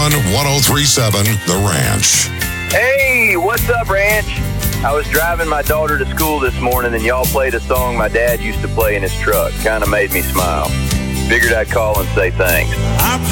on 103.7 The Ranch. Hey, what's up, Ranch? I was driving my daughter to school this morning, and y'all played a song my dad used to play in his truck. Kind of made me smile. Figured I'd call and say thanks.